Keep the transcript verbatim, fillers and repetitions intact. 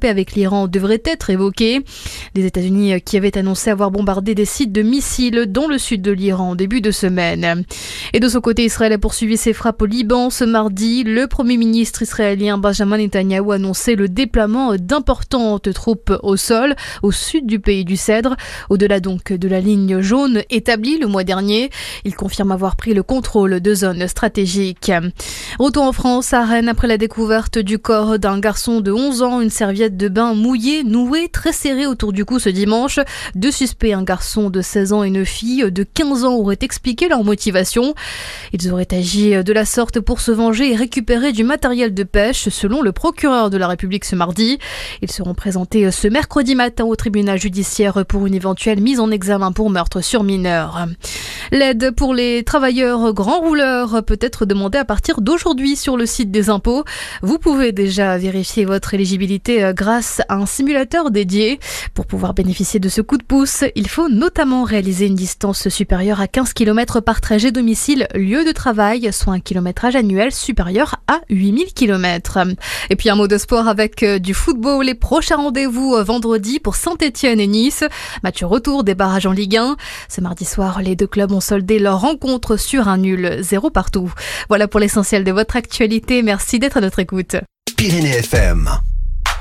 paix avec l'Iran devrait être évoquée. Les États-Unis qui avaient annoncé avoir bombardé des sites de missiles dans le sud de l'Iran en début de semaine. Et de son côté, Israël a poursuivi ses frappes au Liban ce mardi. Le Premier ministre israélien Benjamin Netanyahou a annoncé le déploiement d'importantes troupes au sol, au sud du pays du Cèdre, au-delà donc de la ligne jaune établie le mois dernier. Il confirme avoir pris le contrôle de zones stratégiques. Retour en France, à Rennes, après la découverte du corps d'un garçon de onze ans, une serviette de bain mouillée, nouée, très serrée autour du cou ce dimanche. Deux suspects, un garçon de seize ans et une fille de quinze ans, auraient expliqué leur motivation. Ils auraient agi de la sorte pour se venger et récupérer du matériel de pêche, selon le procureur de la République ce mardi. Ils seront présentés ce mercredi matin au tribunal judiciaire pour une éventuelle mise en examen pour meurtre sur mineur. L'aide pour les travailleurs grands rouleurs peut être demandée à partir d'aujourd'hui sur le site des impôts. Vous pouvez déjà vérifier votre éligibilité grâce à un simulateur dédié. Pour pouvoir bénéficier de ce coup de pouce, il faut notamment réaliser une distance supérieure à quinze kilomètres par trajet domicile-lieu de travail, soit un kilométrage annuel supérieur à huit mille kilomètres. Et puis un mot de sport avec du football. Les prochains rendez-vous vendredi pour Saint-Etienne et Nice. Match retour des barrages en Ligue un. Ce mardi soir, les deux clubs ont soldé leur rencontre sur un nul zéro partout. Voilà pour l'essentiel de votre actualité. Merci d'être à notre écoute. Pyrénées F M.